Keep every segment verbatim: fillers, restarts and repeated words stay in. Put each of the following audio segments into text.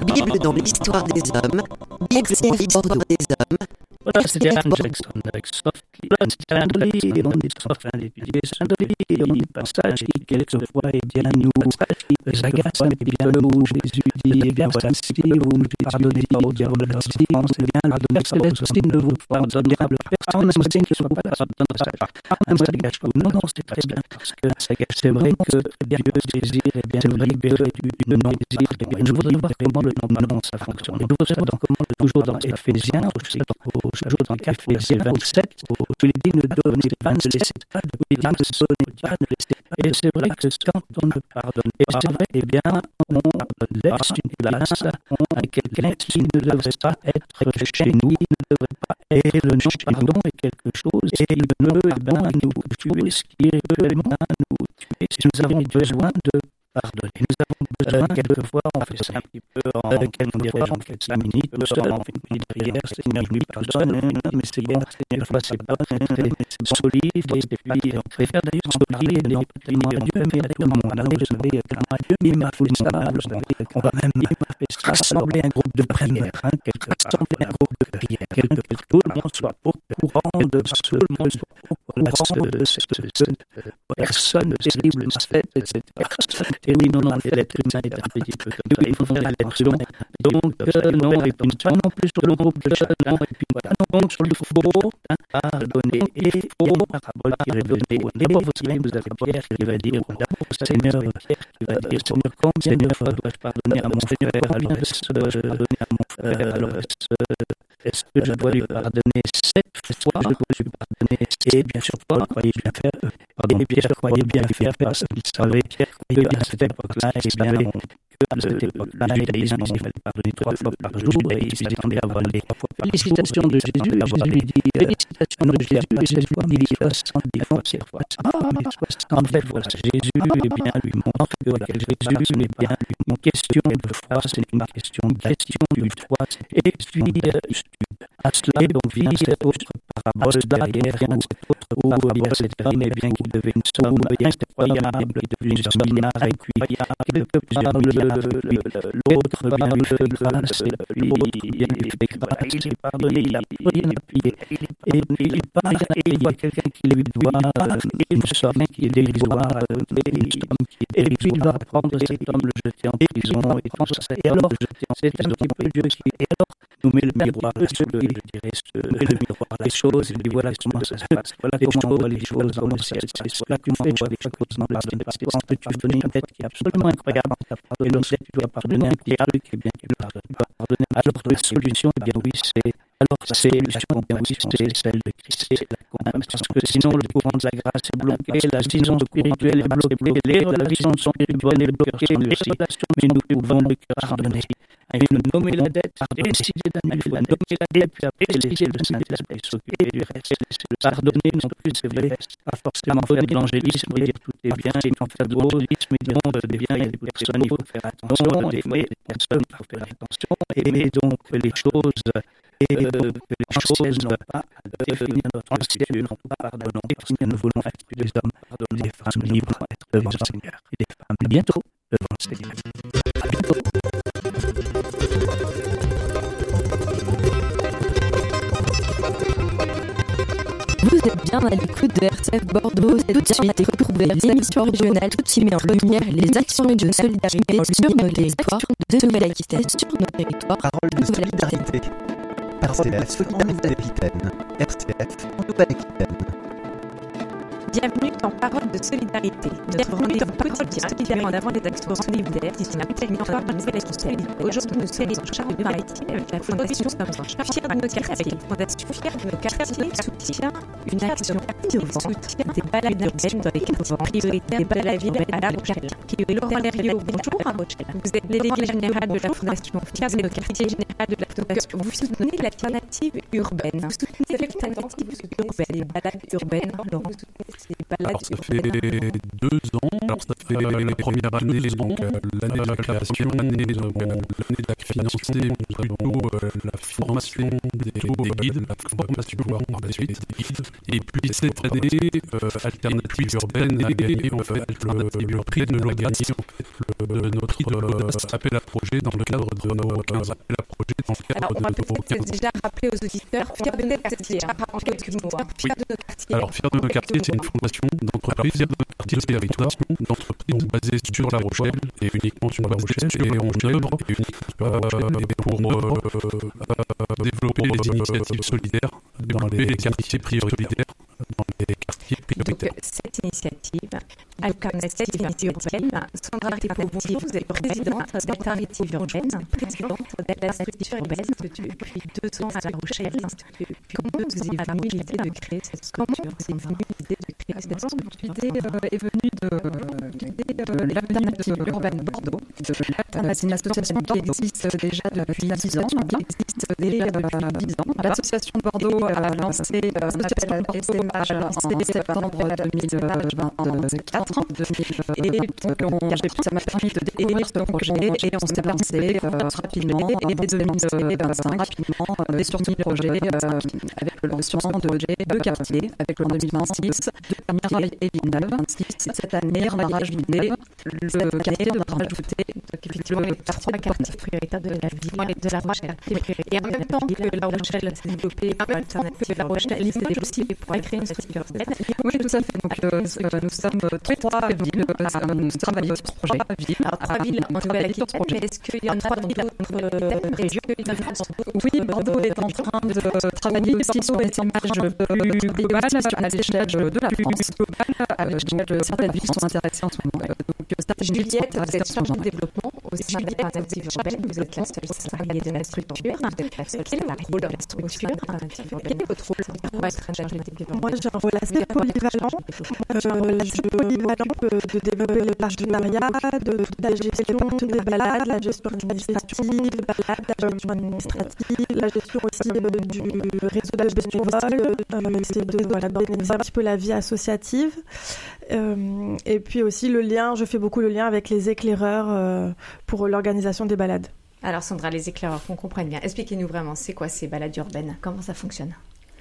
Bible dans l'histoire des hommes, Bible dans l'histoire des hommes. Voilà, c'était Anne Jackson avec Softly and Tenderly, on est soft and tenderly, on est passage qui quelquefois est bien nous agace, mais bien nous, Jésus dit, eh bien voilà, si vous me pardonnez pas au diable leur silence, eh bien pardonnez ça aussi ne vous pardonnera personne, même si ne soit pas pardonnera pas. Un mot de gâche, non, non, c'est très bien, parce que c'est vrai que Dieu désire, eh bien, nous libérer du non-désir, eh bien, je voudrais voir comment le non ça fonctionne. Je voudrais savoir comment, toujours dans Éphésiens, au toujours dans Éphésiens vingt-sept, où il dit ne donnez pas, ne laissez pas, ne donnez pas, ne laissez pas. Et c'est vrai que quand on ne pardonne pas, c'est vrai, eh bien, on laisse une place à quelqu'un qui ne devrait pas être chez nous, il ne devrait pas. Et le non-pardon est quelque chose, et il peut, eh bien, nous tuer, ce qui est vraiment nous tuer. Si nous avons besoin de pardonner. Nous avons besoin, euh, quelquefois, on fait ça un petit peu en, euh, quelquefois, on fait cinq minutes, on fait une minute de prière, c'est une minute, pardonne, mais c'est bon, quelquefois, c'est bon, c'est solide, et puis, on préfère d'ailleurs solide, et on peut dire à Dieu, mais à mon âme, je savais, à Dieu, mais il m'a fait ça, on va même rassembler un groupe de prière, hein, rassembler un groupe de prière, que tout le monde soit au courant de ce, tout le monde soit au courant de cette personne terrible, cette personne. Et oui, non, non, l'être humain est un petit peu comme ça. Il faut faire attention. Donc, euh, non, et puis pas non plus sur le groupe de jeunes, non, et puis voilà. Donc, sur le faux, hein, pardonner. Et faux, parabole qui est donnée. D'abord, vous savez, vous avez Pierre qui va dire, d'abord, Seigneur, Pierre qui va dire, Seigneur, combien de fois dois-je pardonner à mon frère? Combien de fois dois-je pardonner à mon frère? Alors, est-ce, est-ce que je dois lui pardonner sept fois? Je dois lui pardonner. Et bien sûr, Paul croyait bien faire, pardon, Pierre croyait bien faire, parce qu'il savait qu'à cette époque-là, eh bien, que à cette époque-là, il fallait pardonner trois fois par jour, et il s'attendait à avoir les félicitations de Jésus. Jésus lui dit, félicitations de Jésus, et cette fois, il dit soixante-dix fois, cette fois. Ah, mais en fait, voilà, Jésus, eh bien, lui montre que voilà, Jésus, eh bien, une question de foi, c'est une question de question du foi, et puis, à cela, on vit cette autre parabole derrière, cette autre parabole, cette femme, eh bien, qui devait une somme, incroyable, qui devait une somme, et puis, quelque part, l'autre, bien, lui fait grâce, et puis, il fait grâce, il pardonne, il a rien à payer, et il part, et il y a quelqu'un qui lui doit une somme qui est dérisoire, et puis il va prendre cet homme, le jeter en prison, et tout ça, et alors, c'est un petit peu Dieu qui, et alors, nous met le miroir, je dirais, le miroir, les choses, et puis voilà comment ça se passe, voilà comment on voit les choses dans le ciel, voilà comment on voit les choses dans le ciel, parce que tu peux donner une tête qui est absolument incroyable, et donc tu dois pardonner un diable qui est bien, qui ne pardonne pas, pardonner. Alors la solution, eh bien oui, c'est, alors la solution, eh bien oui, c'est celle de Christ, c'est la confiance, parce que sinon le courant de la grâce est bloqué, la vision spirituelle est bloquée, la vision spirituelle est bloquée, les relations, mais nous pouvons le pardonner. Il faut nommer la dette, décider d'annuler, il faut nommer la dette, puis après laisser le Saint-Esprit s'occuper du reste. Pardonner non plus, c'est vrai, pas forcément faire de l'angélisme, dire tout est bien, et quand faire de l'angélisme, dire tout est bien, il y a des personnes, il faut faire attention, des fois, il y a des personnes, il faut faire attention, et donc les choses, et euh, que les choses n'ont pas à définir notre ciel, nous pas pardonnons, parce que nous voulons être des hommes, pardonner des femmes libres, être devant le Seigneur, et des femmes bientôt devant le Seigneur. À bientôt. Vous êtes bien à l'écoute de R C F Bordeaux. Tout de suite, retrouvez l'émission régionale qui met en lumière les actions de solidarité sur nos territoires de Nouvelle-Aquitaine, sur nos territoires. Parole de solidarité. R C F en Nouvelle-Aquitaine. R C F en Nouvelle-Aquitaine. Bienvenue dans Parole de solidarité, notre rendez-vous quotidien qui met en avant des actions solidaires d'ici la territoire de Nouvelle-Aquitaine. Aujourd'hui, nous sommes en charge de maritime avec la Fondation Sommes fiers de nos quartiers. Fondation fiers de nos quartiers soutient une action innovante, soutient des balades urbaines dans les quartiers prioritaires des balades urbaines à La Rochelle. Qui est Laurent Lerriot, bonjour à Rochelle. Vous êtes délégué général de la Fondation fiers de nos quartiers, général de la Fondation. Vous soutenez l'alternative urbaine. Vous soutenez l'alternative urbaine, les balades urbaines, Laurent. ces balades Alors, ça fait deux ans. Alors, ça fait la première année, donc euh, l'année de la création, l'année de, bon, l'année de la financée, plutôt euh, la formation des, des guides, la formation par la suite des guides. Et puis cette année, euh, Alternative Urbaine a gagné en fait le prix de l'organisation, de notre euh, appel à projet dans le cadre de nos quinze appels à projet dans le cadre Alors, on va de nos peut-être quinze. déjà rappeler aux auditeurs, Fier de notre quartier, hein, en quelques mots. Hein. Fier de notre quartier. Alors, Fier de nos quartiers, c'est une fondation d'entreprise, Fier de nos quartiers, c'est une fondation d'entreprise basée sur La Rochelle et uniquement sur La Rochelle, et on œuvre euh, pour euh, euh, développer les initiatives solidaires dans les quartiers prioritaires, dans les quartiers prioritaires. Donc, cette initiative, Alternative Urbaine, Sandra Tepouvier, vous êtes présidente d'Alternative Urbaine, présidente de la structure urbaine depuis deux ans à La Rochelle. Comment vous est venue l'idée de créer cette structure? C'est venu l'idée de créer cette structure? L'idée euh, est venue de, de, de l'Alternative Urbaine Bordeaux. C'est une association qui existe déjà depuis dix ans. Qui existe déjà depuis dix ans. L'association de Bordeaux a lancé un appel à Bordeaux en septembre deux mille vingt-quatre. Et donc, ça m'a permis de découvrir ce projet et on s'est lancé euh, rapidement et dès deux mille vingt-cinq rapidement euh, sur ce projet euh, avec le lancement de deux quartiers avec le deux mille vingt-six de Mirail et Villeneuve. Cette année, on a rajouté le quartier de rajouté effectivement les trois quartiers prioritaires de la ville de La Rochelle. Et en même temps que La Rochelle s'est développée pour Alternative, La Rochelle s'est développée pour créer une structure urbaine. Oui, tout à fait. Donc, euh, nous sommes trois villes à nous travailler sur ce projet. Alors, trois villes en Nouvelle-Aquitaine, mais est-ce qu'il y en a d'autres régions? Oui, Bordeaux est en train de travailler aussi sur des images plus globales à l'échelle de la France. Donc, certaines villes sont intéressées en ce moment. Donc, certaines villes sont Juliette, vous êtes intéressées en ce chargée de moment. développement au sein de l'Alternative Urbaine. Vous êtes la seule salariée de la structure. Vous êtes la seule salariée de la structure. Quel est votre rôle pour être Alternative Urbaine? Moi, j'ai un rôle assez polyvalent. Euh, je polyvalent de développer le partenariat, de, de la gestion des balades, la gestion administrative, la gestion administrative, la gestion aussi euh, du réseau de bénévoles, euh, essayer de voilà, d'organiser un petit peu la vie associative. Euh, et puis aussi le lien, je fais beaucoup le lien avec les éclaireurs euh, pour l'organisation des balades. Alors Sandra, les éclaireurs, qu'on comprenne bien, expliquez-nous vraiment, c'est quoi ces balades urbaines? Comment ça fonctionne?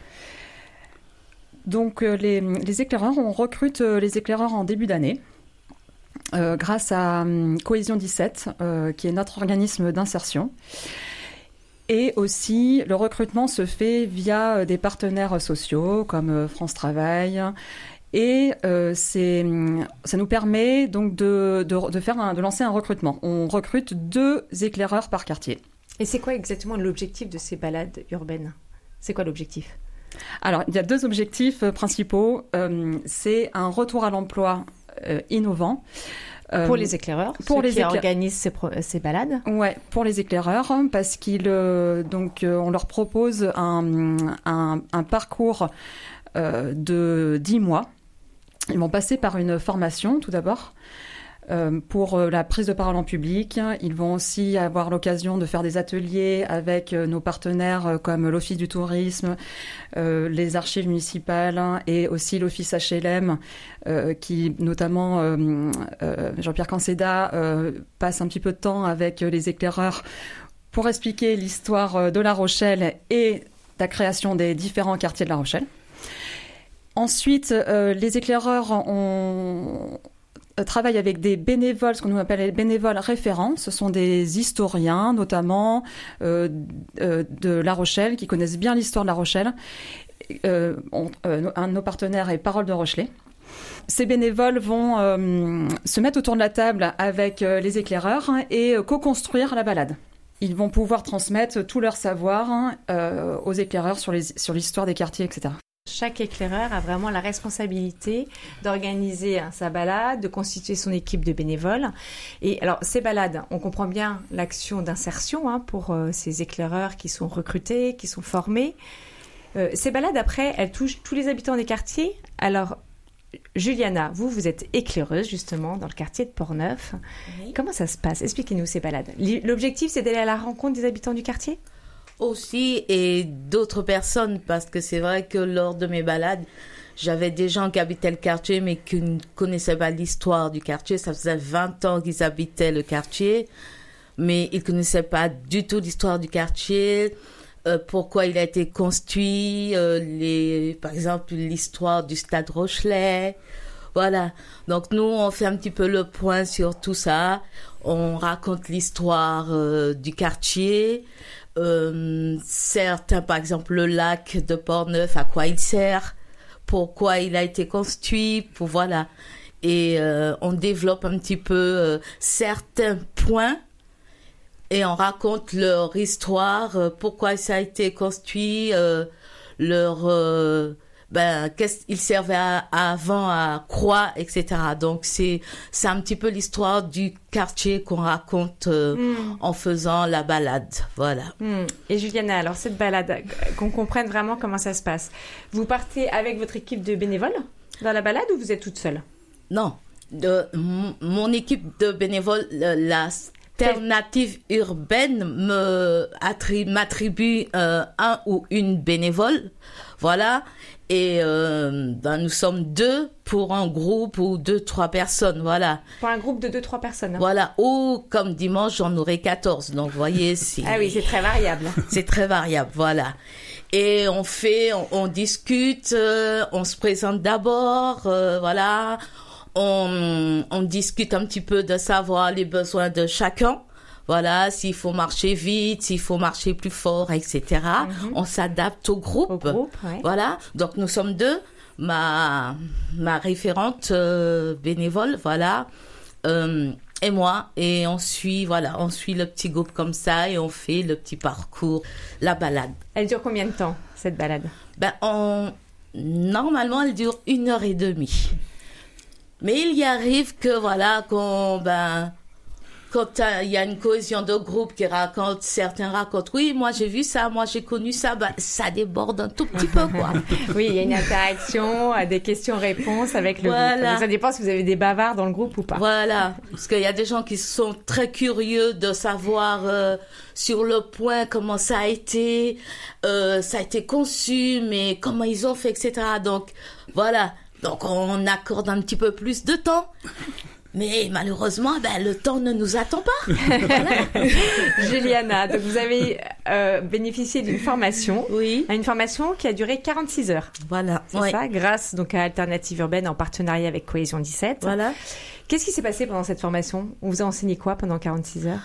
Donc euh, les, les éclaireurs, on recrute euh, les éclaireurs en début d'année euh, grâce à euh, Cohésion dix-sept, euh, qui est notre organisme d'insertion. Et aussi, le recrutement se fait via euh, des partenaires sociaux comme euh, France Travail. Et euh, c'est, ça nous permet donc de, de, de, faire un, de lancer un recrutement. On recrute deux éclaireurs par quartier. Et c'est quoi exactement l'objectif de ces balades urbaines? C'est quoi l'objectif? Alors, il y a deux objectifs euh, principaux. Euh, c'est un retour à l'emploi euh, innovant. Euh, pour les éclaireurs, pour ceux les qui écla... organisent ces, pro... ces balades. Ouais, pour les éclaireurs, parce qu'ils euh, donc euh, on leur propose un, un, un parcours euh, de dix mois. Ils vont passer par une formation tout d'abord euh, pour la prise de parole en public. Ils vont aussi avoir l'occasion de faire des ateliers avec nos partenaires comme l'Office du tourisme, euh, les archives municipales et aussi l'Office H L M euh, qui notamment euh, euh, Jean-Pierre Canceda euh, passe un petit peu de temps avec les éclaireurs pour expliquer l'histoire de La Rochelle et la création des différents quartiers de La Rochelle. Ensuite, euh, les éclaireurs ont, euh, travaillent avec des bénévoles, ce qu'on appelle les bénévoles référents. Ce sont des historiens, notamment euh, euh, de La Rochelle, qui connaissent bien l'histoire de La Rochelle. Euh, on, euh, un de nos partenaires est Parole de Rochelet. Ces bénévoles vont euh, se mettre autour de la table avec euh, les éclaireurs et euh, co-construire la balade. Ils vont pouvoir transmettre tout leur savoir euh, aux éclaireurs sur, les, sur l'histoire des quartiers, et cetera. Chaque éclaireur a vraiment la responsabilité d'organiser hein, sa balade, de constituer son équipe de bénévoles. Et alors, ces balades, on comprend bien l'action d'insertion hein, pour euh, ces éclaireurs qui sont recrutés, qui sont formés. Euh, ces balades, après, elles touchent tous les habitants des quartiers. Alors, Juliana, vous, vous êtes éclaireuse, justement, dans le quartier de Port-Neuf. Oui. Comment ça se passe? Expliquez-nous ces balades. L'objectif, c'est d'aller à la rencontre des habitants du quartier? Aussi, et d'autres personnes, parce que c'est vrai que lors de mes balades, j'avais des gens qui habitaient le quartier, mais qui ne connaissaient pas l'histoire du quartier. Ça faisait vingt ans qu'ils habitaient le quartier, mais ils ne connaissaient pas du tout l'histoire du quartier, euh, pourquoi il a été construit, euh, les, par exemple, l'histoire du Stade Rochelet. Voilà. Donc, nous, on fait un petit peu le point sur tout ça. On raconte l'histoire euh, du quartier. Euh, certains, par exemple, le lac de Port-Neuf, à quoi il sert, pourquoi il a été construit, pour voilà. Et euh, on développe un petit peu euh, certains points et on raconte leur histoire, euh, pourquoi ça a été construit, euh, leur euh, ben qu'est-ce qu'ils servaient à, à avant à quoi, et cetera. Donc c'est c'est un petit peu l'histoire du quartier qu'on raconte euh, mm. en faisant la balade, voilà. Mm. Et Juliana, alors cette balade, qu'on comprenne vraiment comment ça se passe. Vous partez avec votre équipe de bénévoles dans la balade ou vous êtes toute seule? Non, de, m- mon équipe de bénévoles, la alternative urbaine me attri- m'attribue euh, un ou une bénévole, voilà. Et euh, ben, nous sommes deux pour un groupe ou deux, trois personnes, voilà. Pour un groupe de deux, trois personnes. Hein. Voilà, ou comme dimanche, j'en aurai quatorze. Donc, vous voyez, c'est... Ah oui, c'est très variable. C'est très variable, voilà. Et on fait, on, on discute, euh, on se présente d'abord, euh, voilà. On, on discute un petit peu de savoir les besoins de chacun. Voilà, s'il faut marcher vite, s'il faut marcher plus fort, et cetera. Mm-hmm. On s'adapte au groupe. Au groupe, ouais. Voilà. Donc, nous sommes deux. Ma, ma référente euh, bénévole, voilà, euh, et moi. Et on suit, voilà, on suit le petit groupe comme ça et on fait le petit parcours, la balade. Elle dure combien de temps, cette balade? Ben, on, normalement, elle dure une heure et demie. Mais il y arrive que, voilà, qu'on, ben, quand il y a une cohésion de groupe qui raconte, certains racontent, oui, moi j'ai vu ça, moi j'ai connu ça, ben, ça déborde un tout petit peu, quoi. Oui, il y a une interaction, des questions-réponses avec le voilà. groupe. Ça dépend si vous avez des bavards dans le groupe ou pas. Voilà, parce qu'il y a des gens qui sont très curieux de savoir euh, sur le point comment ça a été, euh, ça a été conçu, mais comment ils ont fait, et cetera. Donc, voilà. Donc, on accorde un petit peu plus de temps. Mais malheureusement, ben, le temps ne nous attend pas. Voilà. Juliana, donc vous avez euh, bénéficié d'une formation. Oui. Une formation qui a duré quarante-six heures. Voilà. C'est ouais. ça, grâce donc à Alternative Urbaine en partenariat avec Cohésion dix-sept. Voilà. Qu'est-ce qui s'est passé pendant cette formation? On vous a enseigné quoi pendant quarante-six heures?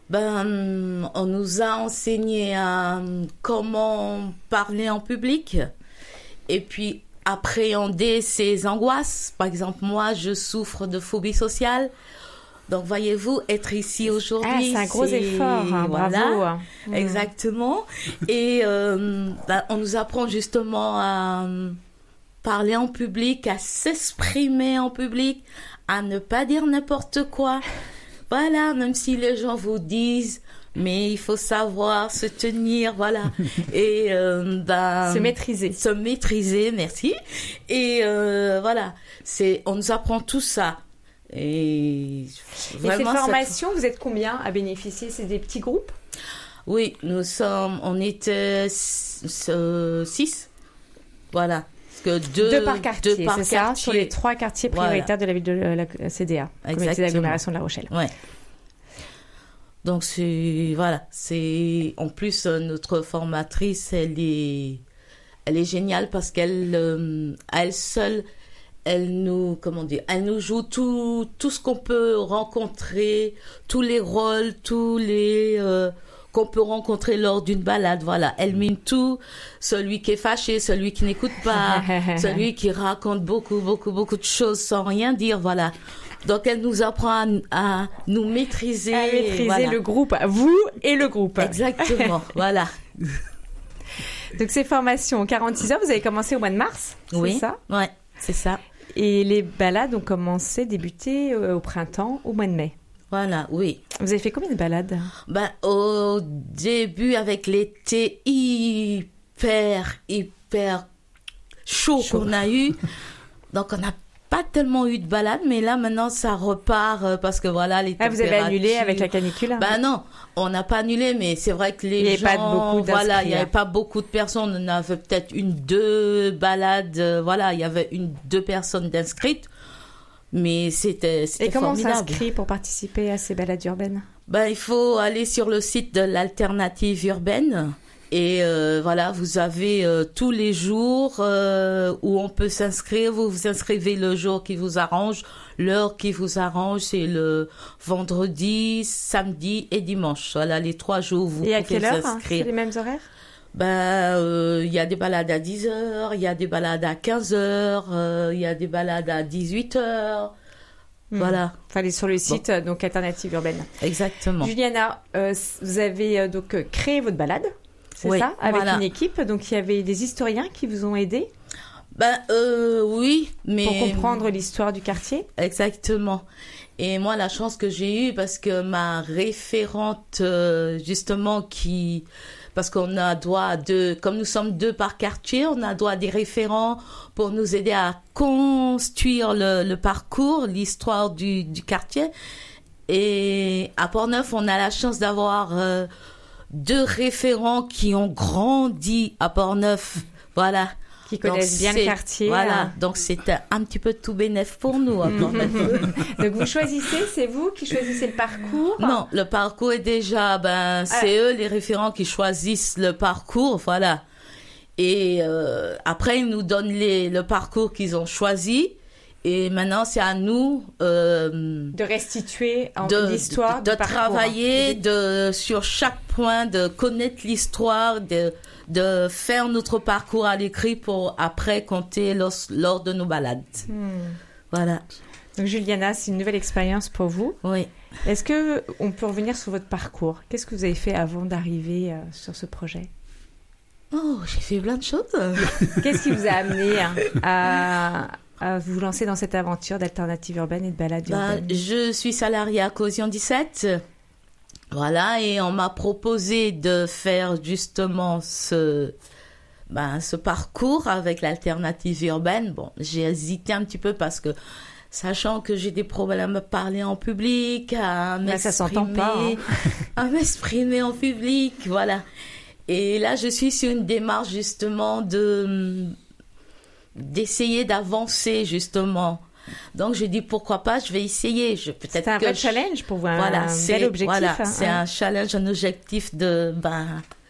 Ben, on nous a enseigné à comment parler en public. Et puis, appréhender ses angoisses. Par exemple, moi, je souffre de phobie sociale. Donc, voyez-vous, être ici aujourd'hui... Ah, c'est un gros c'est... effort, hein, voilà. bravo. Mmh. Exactement. Et euh, bah, on nous apprend justement à parler en public, à s'exprimer en public, à ne pas dire n'importe quoi. Voilà, même si les gens vous disent... Mais il faut savoir se tenir, voilà. Et euh, ben, se maîtriser. Se maîtriser, merci. Et euh, voilà, c'est, on nous apprend tout ça. Et, vraiment, et ces formations, ça... vous êtes combien à bénéficier? C'est des petits groupes? Oui, nous sommes, on était six. Voilà. Parce que deux, deux par quartier, deux par c'est quartier. ça, sur les trois quartiers prioritaires voilà. de la ville de la C D A, Communauté d'agglomération de La Rochelle. Ouais. Donc, c'est, voilà, c'est, en plus, notre formatrice, elle est, elle est géniale parce qu'elle, euh, à elle seule, elle nous, comment dire, elle nous joue tout, tout ce qu'on peut rencontrer, tous les rôles, tous les, euh, qu'on peut rencontrer lors d'une balade, voilà. Elle mine tout, celui qui est fâché, celui qui n'écoute pas, celui qui raconte beaucoup, beaucoup, beaucoup de choses sans rien dire, voilà. Donc, elle nous apprend à, à nous maîtriser. À maîtriser voilà. le groupe, vous et le groupe. Exactement, voilà. Donc, ces formations, quarante-six heures, vous avez commencé au mois de mars, oui, c'est ça? Oui, c'est ça. Et les balades ont commencé, débuté au printemps, au mois de mai. Voilà, oui. Vous avez fait combien de balades? Ben, au début, avec l'été hyper, hyper chaud, chaud. qu'on a eu, donc on a pas tellement eu de balade, mais là maintenant ça repart euh, parce que voilà les ah, températures. Vous avez annulé avec la canicule? Ben non, on n'a pas annulé, mais c'est vrai que les il gens, pas de beaucoup voilà, il n'y avait pas beaucoup de personnes. On avait peut-être une, deux balades, euh, voilà, il y avait une, deux personnes d'inscrites, mais c'était, c'était Et comment formidable. on s'inscrit pour participer à ces balades urbaines? Ben il faut aller sur le site de l'Alternative Urbaine. Et euh, voilà, vous avez euh, tous les jours euh, où on peut s'inscrire. Vous vous inscrivez le jour qui vous arrange, l'heure qui vous arrange. C'est le vendredi, samedi et dimanche. Voilà, les trois jours où vous et pouvez à quelle heure, s'inscrire. hein, c'est les mêmes horaires? Ben, euh, il y a des balades à dix heures, il y a des balades à quinze heures, euh, il y a des balades à dix-huit heures. Mmh. Voilà. Enfin, aller sur le site, bon. donc Alternative Urbaine. Exactement. Juliana, euh, vous avez euh, donc euh, créé votre balade. C'est oui, ça, avec voilà. une équipe. Donc, il y avait des historiens qui vous ont aidé. Ben, euh, oui, mais... Pour comprendre l'histoire du quartier. Exactement. Et moi, la chance que j'ai eue, parce que ma référente, euh, justement, qui... Parce qu'on a droit à deux... Comme nous sommes deux par quartier, on a droit à des référents pour nous aider à construire le, le parcours, l'histoire du, du quartier. Et à Port-Neuf, on a la chance d'avoir... Euh, deux référents qui ont grandi à Port-Neuf, voilà. Qui connaissent donc, bien le quartier. Voilà, hein. donc c'était un petit peu tout bénef pour nous à Port-Neuf. Donc vous choisissez, c'est vous qui choisissez le parcours? Non, le parcours est déjà, ben, c'est ah. eux les référents qui choisissent le parcours, voilà. Et euh, après, ils nous donnent les, le parcours qu'ils ont choisi. Et maintenant, c'est à nous euh, de restituer en de, l'histoire, de, de travailler de, sur chaque point, de connaître l'histoire, de, de faire notre parcours à l'écrit pour après compter lors, lors de nos balades. Hmm. Voilà. Donc Juliana, c'est une nouvelle expérience pour vous. Oui. Est-ce que on peut revenir sur votre parcours? Qu'est-ce que vous avez fait avant d'arriver euh, sur ce projet? Oh, j'ai fait plein de choses. Qu'est-ce qui vous a amené hein, à à vous lancer dans cette aventure d'alternative urbaine et de balade urbaine? Ben, je suis salariée à Caution dix-sept. Voilà, et on m'a proposé de faire justement ce, ben, ce parcours avec l'alternative urbaine. Bon, j'ai hésité un petit peu parce que, sachant que j'ai des problèmes à parler en public, à m'exprimer, ça s'entend pas, hein. à m'exprimer en public, voilà. Et là, je suis sur une démarche justement de... d'essayer d'avancer justement. Donc je dis pourquoi pas, je vais essayer. Je peut-être c'est un que vrai je... challenge pour vous, un, voilà, un c'est, bel objectif. Voilà, hein, c'est hein. un challenge, un objectif de ben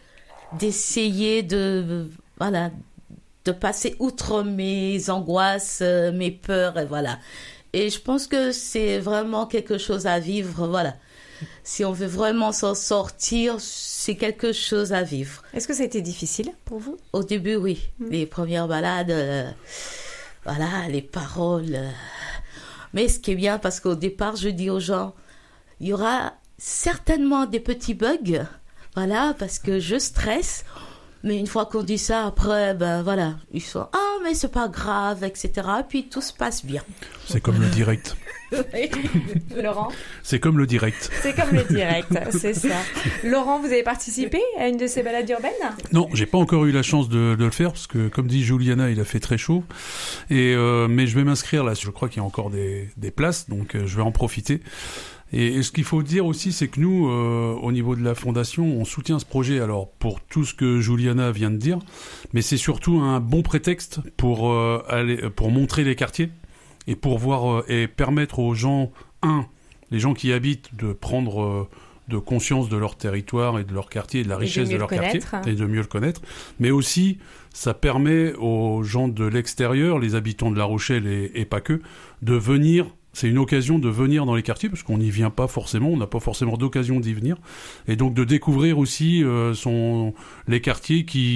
d'essayer de voilà de passer outre mes angoisses, mes peurs et voilà. Et je pense que c'est vraiment quelque chose à vivre, voilà. Si on veut vraiment s'en sortir, c'est quelque chose à vivre. Est-ce que ça a été difficile pour vous? Au début, oui. Mmh. Les premières balades, euh, voilà, les paroles. Euh... Mais ce qui est bien, parce qu'au départ, je dis aux gens, il y aura certainement des petits bugs, voilà, parce que je stresse. Mais une fois qu'on dit ça, après, ben voilà, ils sont « Ah, mais c'est pas grave, et cetera » Puis tout se passe bien. C'est comme le direct. Laurent? C'est comme le direct. C'est comme le direct, c'est ça. Laurent, vous avez participé à une de ces balades urbaines? Non, j'ai pas encore eu la chance de, de le faire, parce que, comme dit Juliana, il a fait très chaud. Et, euh, mais je vais m'inscrire là, je crois qu'il y a encore des, des places, donc euh, je vais en profiter. Et, et ce qu'il faut dire aussi, c'est que nous, euh, au niveau de la fondation, on soutient ce projet, alors pour tout ce que Juliana vient de dire, mais c'est surtout un bon prétexte pour, euh, aller, pour montrer les quartiers et pour voir euh, et permettre aux gens, un, les gens qui y habitent, de prendre euh, de conscience de leur territoire et de leur quartier et de la richesse de, de leur quartier et de mieux le connaître, mais aussi ça permet aux gens de l'extérieur, les habitants de La Rochelle et, et pas que, de venir. C'est une occasion de venir dans les quartiers, parce qu'on n'y vient pas forcément, on n'a pas forcément d'occasion d'y venir, et donc de découvrir aussi euh, son, les quartiers qui